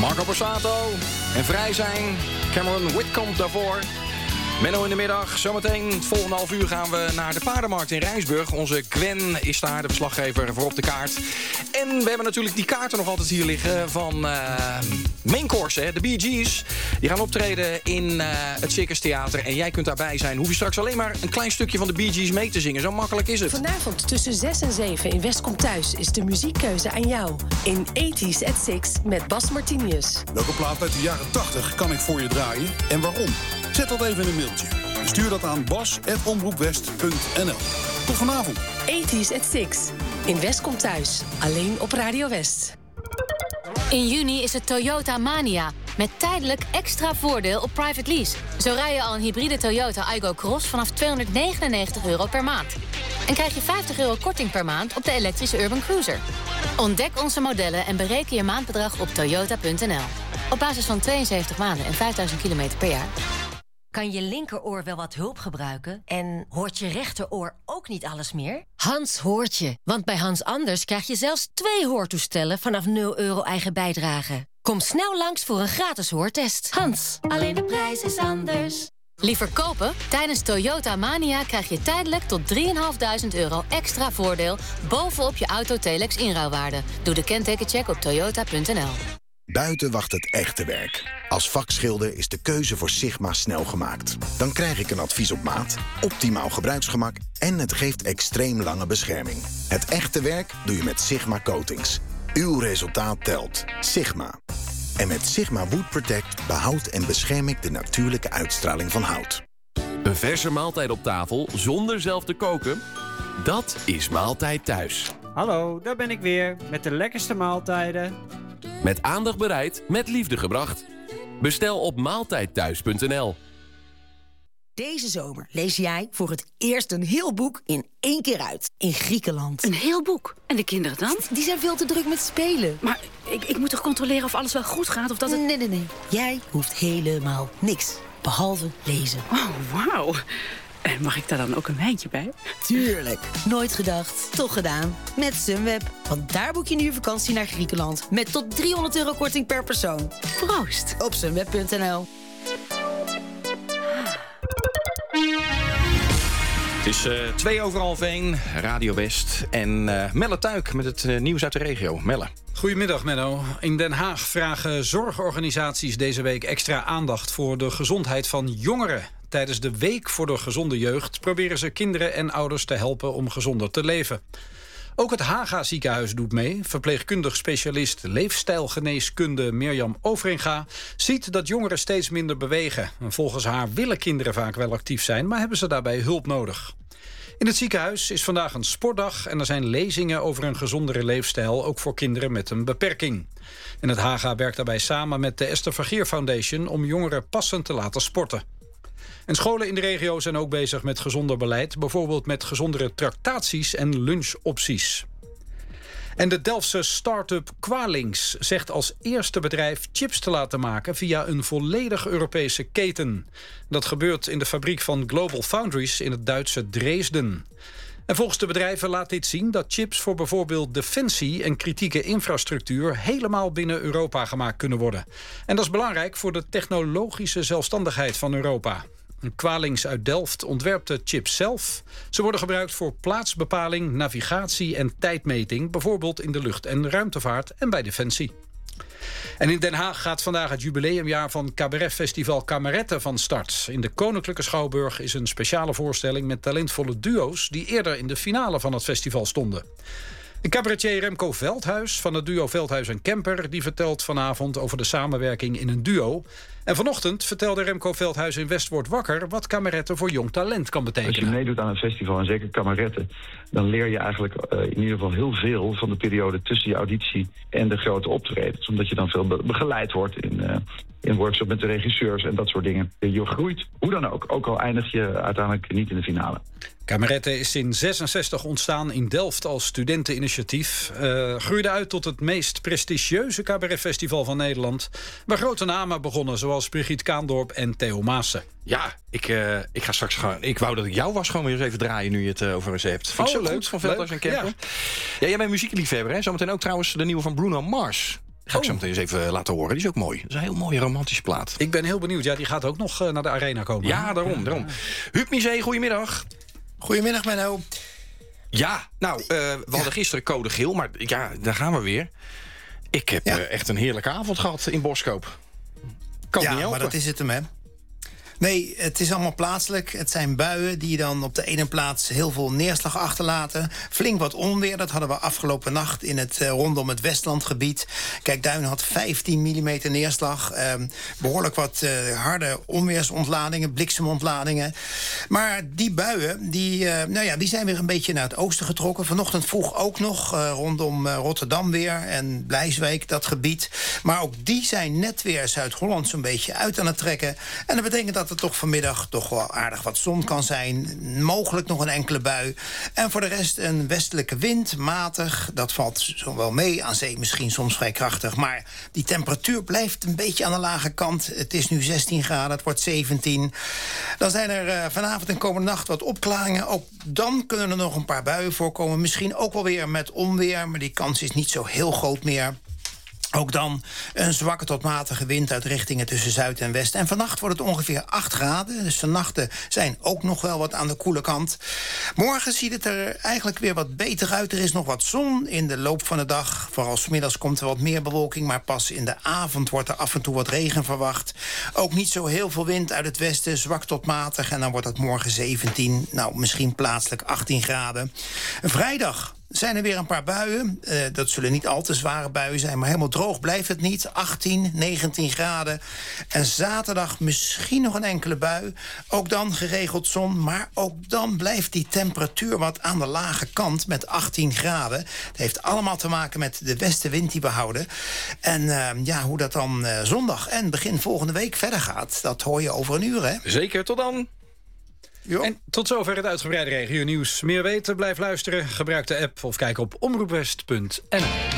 Marco Borsato en Vrij zijn. Cameron Whitcomb daarvoor. Menno in de middag. Zometeen het volgende half uur gaan we naar de paardenmarkt in Rijnsburg. Onze Gwen is daar, de verslaggever, voor op de kaart. En we hebben natuurlijk die kaarten nog altijd hier liggen van Main Course, hè, de Bee Gees. Die gaan optreden in het Circus Theater. En jij kunt daarbij zijn. Hoef je straks alleen maar een klein stukje van de Bee Gees mee te zingen. Zo makkelijk is het. Vanavond tussen 6 en 7 in West Komt Thuis is de muziekkeuze aan jou. In 80s at 6 met Bas Martinius. Welke plaat uit de jaren 80 kan ik voor je draaien en waarom? Zet dat even in een mailtje. Stuur dat aan bas@omroepwest.nl. Tot vanavond. 80s at 6 in West Komt Thuis. Alleen op Radio West. In juni is het Toyota Mania. Met tijdelijk extra voordeel op private lease. Zo rij je al een hybride Toyota Aygo Cross vanaf €299 per maand. En krijg je €50 korting per maand op de elektrische Urban Cruiser. Ontdek onze modellen en bereken je maandbedrag op toyota.nl. Op basis van 72 maanden en 5000 kilometer per jaar. Kan je linkeroor wel wat hulp gebruiken? En hoort je rechteroor ook niet alles meer? Hans hoort je, want bij Hans Anders krijg je zelfs 2 hoortoestellen vanaf €0 eigen bijdrage. Kom snel langs voor een gratis hoortest. Hans, alleen de prijs is anders. Liever kopen? Tijdens Toyota Mania krijg je tijdelijk tot €3.500 extra voordeel bovenop je Auto-Telex inruilwaarde. Doe de kentekencheck op toyota.nl. Buiten wacht het echte werk. Als vakschilder is de keuze voor Sigma snel gemaakt. Dan krijg ik een advies op maat, optimaal gebruiksgemak en het geeft extreem lange bescherming. Het echte werk doe je met Sigma Coatings. Uw resultaat telt. Sigma. En met Sigma Wood Protect behoud en bescherm ik de natuurlijke uitstraling van hout. Een verse maaltijd op tafel zonder zelf te koken? Dat is Maaltijd Thuis. Hallo, daar ben ik weer met de lekkerste maaltijden. Met aandacht bereid, met liefde gebracht. Bestel op maaltijdthuis.nl. Deze zomer lees jij voor het eerst een heel boek in 1 keer uit. In Griekenland. Een heel boek? En de kinderen dan? Die zijn veel te druk met spelen. Maar ik moet toch controleren of alles wel goed gaat? Of dat het... Nee. Jij hoeft helemaal niks. Behalve lezen. Oh, wauw. En mag ik daar dan ook een wijntje bij? Tuurlijk. Nooit gedacht, toch gedaan. Met Sunweb. Want daar boek je nu je vakantie naar Griekenland. Met tot €300 korting per persoon. Proost. Op sunweb.nl. Het is 1:02, Radio West. En Melle Tuik met het nieuws uit de regio. Melle. Goedemiddag, Menno. In Den Haag vragen zorgorganisaties deze week extra aandacht voor de gezondheid van jongeren. Tijdens de Week voor de Gezonde Jeugd proberen ze kinderen en ouders te helpen om gezonder te leven. Ook het Haga ziekenhuis doet mee. Verpleegkundig specialist leefstijlgeneeskunde Mirjam Overinga ziet dat jongeren steeds minder bewegen. En volgens haar willen kinderen vaak wel actief zijn, maar hebben ze daarbij hulp nodig. In het ziekenhuis is vandaag een sportdag en er zijn lezingen over een gezondere leefstijl, ook voor kinderen met een beperking. En het Haga werkt daarbij samen met de Esther Vergeer Foundation om jongeren passend te laten sporten. En scholen in de regio zijn ook bezig met gezonder beleid, bijvoorbeeld met gezondere tractaties en lunchopties. En de Delftse start-up Qualings zegt als eerste bedrijf chips te laten maken via een volledig Europese keten. Dat gebeurt in de fabriek van Global Foundries in het Duitse Dresden. En volgens de bedrijven laat dit zien dat chips voor bijvoorbeeld defensie en kritieke infrastructuur helemaal binnen Europa gemaakt kunnen worden. En dat is belangrijk voor de technologische zelfstandigheid van Europa. Een Qualings uit Delft ontwerpt de chips zelf. Ze worden gebruikt voor plaatsbepaling, navigatie en tijdmeting, bijvoorbeeld in de lucht- en ruimtevaart en bij defensie. En in Den Haag gaat vandaag het jubileumjaar van cabaretfestival Kameretten van start. In de Koninklijke Schouwburg is een speciale voorstelling met talentvolle duo's die eerder in de finale van het festival stonden. De cabaretier Remco Veldhuis van het duo Veldhuis en Kemper die vertelt vanavond over de samenwerking in een duo. En vanochtend vertelde Remco Veldhuis in West wordt wakker wat kameretten voor jong talent kan betekenen. Als je meedoet aan een festival, en zeker kameretten, dan leer je eigenlijk in ieder geval heel veel van de periode tussen je auditie en de grote optredens. Omdat je dan veel begeleid wordt in workshop met de regisseurs en dat soort dingen. Je groeit, hoe dan ook al eindig je uiteindelijk niet in de finale. Kameretten is in 1966 ontstaan in Delft als studenteninitiatief. Groeide uit tot het meest prestigieuze cabaretfestival van Nederland, waar grote namen begonnen zoals Brigitte Kaandorp en Theo Maassen. Ja, ik ga straks gewoon. Ik wou dat ik jou was gewoon weer eens even draaien nu je het over eens hebt. Vind ik zo leuk van Veldhuis en Kemper. Ja, jij bent muziekliefhebber, hè? Zometeen ook trouwens de nieuwe van Bruno Mars. Ga ik zo meteen eens even laten horen. Die is ook mooi. Dat is een heel mooie romantische plaat. Ik ben heel benieuwd. Ja, die gaat ook nog naar de arena komen. Ja, daarom. Huub Misé, goedemiddag. Goedemiddag, Menno. Ja, nou, we hadden gisteren code geel, maar ja, daar gaan we weer. Ik heb echt een heerlijke avond gehad in Boskoop. Kan niet helpen. Maar dat is het hem, hè? Nee, het is allemaal plaatselijk. Het zijn buien die dan op de ene plaats heel veel neerslag achterlaten. Flink wat onweer, dat hadden we afgelopen nacht in het rondom het Westlandgebied. Kijkduin had 15 mm neerslag. Behoorlijk wat harde onweersontladingen, bliksemontladingen. Maar die buien, die zijn weer een beetje naar het oosten getrokken. Vanochtend vroeg ook nog rondom Rotterdam weer en Blijswijk, dat gebied. Maar ook die zijn net weer Zuid-Holland zo'n beetje uit aan het trekken. En dat betekent dat er toch vanmiddag toch wel aardig wat zon kan zijn. Mogelijk nog een enkele bui. En voor de rest een westelijke wind, matig. Dat valt zo wel mee. Aan zee misschien soms vrij krachtig. Maar die temperatuur blijft een beetje aan de lage kant. Het is nu 16 graden, het wordt 17. Dan zijn er vanavond en komende nacht wat opklaringen. Ook dan kunnen er nog een paar buien voorkomen. Misschien ook wel weer met onweer. Maar die kans is niet zo heel groot meer. Ook dan een zwakke tot matige wind uit richtingen tussen zuid en west. En vannacht wordt het ongeveer 8 graden. Dus de nachten zijn ook nog wel wat aan de koele kant. Morgen ziet het er eigenlijk weer wat beter uit. Er is nog wat zon in de loop van de dag. Vooral 's middags komt er wat meer bewolking. Maar pas in de avond wordt er af en toe wat regen verwacht. Ook niet zo heel veel wind uit het westen. Zwak tot matig. En dan wordt het morgen 17. Nou, misschien plaatselijk 18 graden. Vrijdag zijn er weer een paar buien. Dat zullen niet al te zware buien zijn, maar helemaal droog blijft het niet. 18, 19 graden. En zaterdag misschien nog een enkele bui. Ook dan geregeld zon, maar ook dan blijft die temperatuur wat aan de lage kant met 18 graden. Het heeft allemaal te maken met de westenwind die we houden. En hoe dat dan zondag en begin volgende week verder gaat, dat hoor je over een uur, hè? Zeker, tot dan. Jo. En tot zover het uitgebreide regionieuws. Meer weten, blijf luisteren, gebruik de app of kijk op omroepwest.nl.